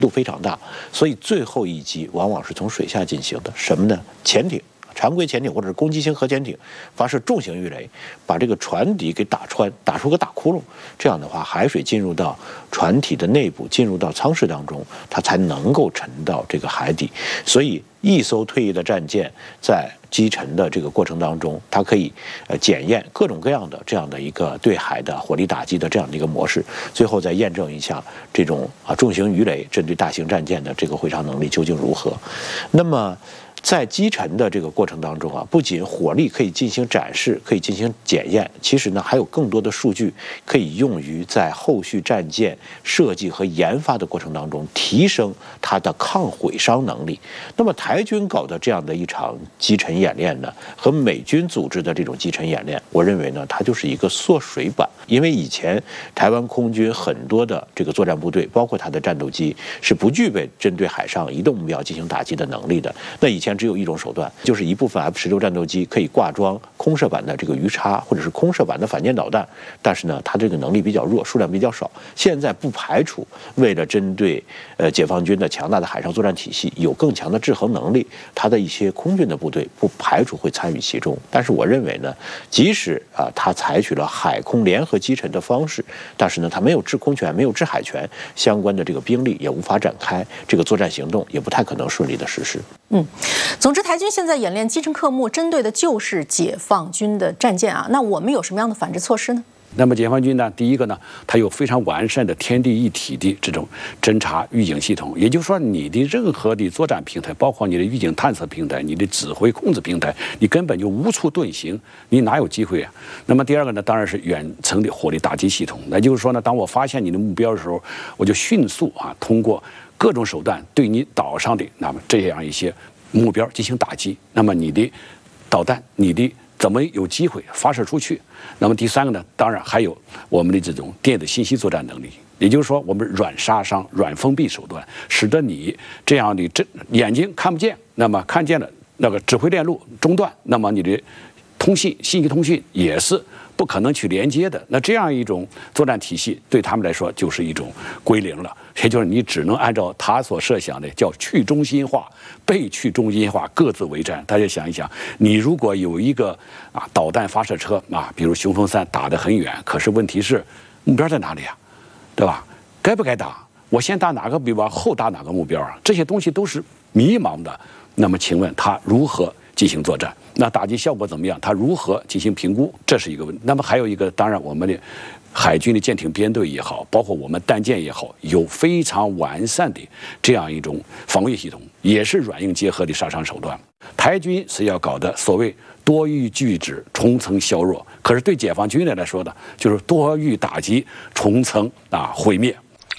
度非常大，所以最后一击往往是从水下进行的。什么呢？潜艇。常规潜艇或者是攻击型核潜艇发射重型鱼雷，把这个船底给打穿，打出个大窟窿。这样的话，海水进入到船体的内部，进入到舱室当中，它才能够沉到这个海底。所以，一艘退役的战舰在击沉的这个过程当中，它可以检验各种各样的这样的一个对海的火力打击的这样的一个模式，最后再验证一下这种重型鱼雷针对大型战舰的这个毁伤能力究竟如何。那么，在击沉的这个过程当中不仅火力可以进行展示，可以进行检验，其实呢还有更多的数据可以用于在后续战舰设计和研发的过程当中提升它的抗毁伤能力。那么台军搞的这样的一场击沉演练呢，和美军组织的这种击沉演练，我认为呢它就是一个缩水版。因为以前台湾空军很多的这个作战部队，包括它的战斗机，是不具备针对海上移动目标进行打击的能力的。那以前只有一种手段，就是一部分 F-16战斗机可以挂装空射版的这个鱼叉，或者是空射版的反舰导弹，但是呢，它这个能力比较弱，数量比较少。现在不排除为了针对解放军的强大的海上作战体系有更强的制衡能力，它的一些空军的部队不排除会参与其中。但是我认为呢，即使它采取了海空联合击沉的方式，但是呢，它没有制空权，没有制海权，相关的这个兵力也无法展开，这个作战行动也不太可能顺利的实施。 总之，台军现在演练击沉科目，针对的就是解放军的战舰那我们有什么样的反制措施呢？ 那么解放军呢，第一个呢，它有非常完善的天地一体的这种侦察预警系统，也就是说，你的任何的作战平台，包括你的预警探测平台、你的指挥控制平台，你根本就无处遁形，你哪有机会啊？那么第二个呢，当然是远程的火力打击系统，那就是说呢，当我发现你的目标的时候，我就迅速通过各种手段对你岛上的那么这样一些目标进行打击，那么你的导弹，你的怎么有机会发射出去？那么第三个呢，当然还有我们的这种电子信息作战能力，也就是说，我们软杀伤、软封闭手段，使得你这样的眼睛看不见，那么看见了那个指挥链路中断，那么你的信息通讯也是不可能去连接的。那这样一种作战体系对他们来说就是一种归零了，也就是你只能按照他所设想的叫去中心化、被去中心化各自为战。大家想一想，你如果有一个导弹发射车比如雄风3打得很远，可是问题是目标在哪里对吧？该不该打？我先打哪个目标，后打哪个目标这些东西都是迷茫的。那么请问他如何进行作战？那打击效果怎么样？他如何进行评估？这是一个问题。那么还有一个，当然我们的海军的舰艇编队也好，包括我们弹舰也好，有非常完善的这样一种防御系统，也是软硬结合的杀伤手段。台军是要搞的所谓多域拒止、重层削弱，可是对解放军来说呢，就是多域打击、重层毁灭。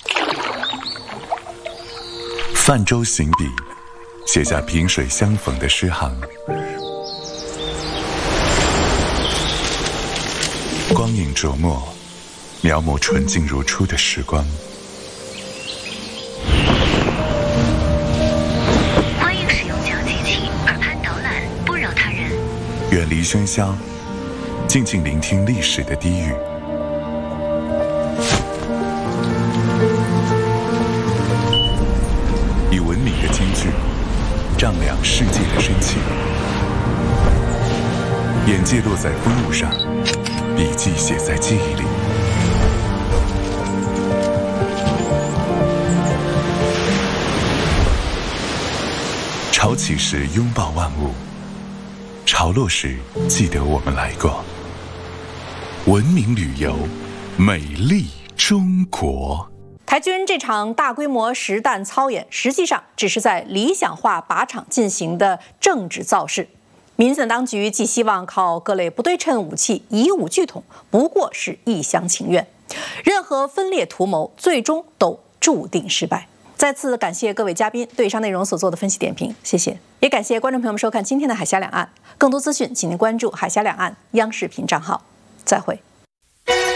泛舟行笔，写下萍水相逢的诗行。光影琢磨，描摹纯净如初的时光。 欢迎使用将机器耳畔导览，不扰他人。 远离喧嚣，静静聆听历史的低语。以文明的间距丈量世界的深情。眼界落在风物上，笔记写在记忆里。潮起时拥抱万物，潮落时记得我们来过。文明旅游，美丽中国。 台军这场大规模实弹操演，实际上只是在理想化靶场进行的政治造势。民进当局寄希望靠各类不对称武器以武拒统，不过是一厢情愿。任何分裂图谋，最终都注定失败。再次感谢各位嘉宾对以上内容所做的分析点评，谢谢。也感谢观众朋友们收看今天的海峡两岸。更多资讯，请您关注海峡两岸央视频账号。再会。